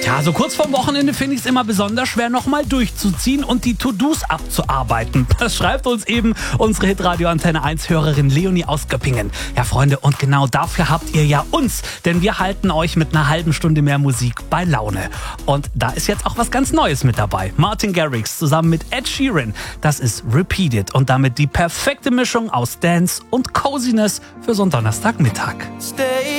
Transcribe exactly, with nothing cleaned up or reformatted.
Ja, so kurz vorm Wochenende finde ich es immer besonders schwer, nochmal durchzuziehen und die To-Dos abzuarbeiten. Das schreibt uns eben unsere Hitradio Antenne eins Hörerin Leonie aus Göppingen. Ja, Freunde, und genau dafür habt ihr ja uns, denn wir halten euch mit einer halben Stunde mehr Musik bei Laune. Und da ist jetzt auch was ganz Neues mit dabei. Martin Garrix zusammen mit Ed Sheeran. Das ist Repeat It und damit die perfekte Mischung aus Dance und Coziness für so einen Donnerstagmittag. Stay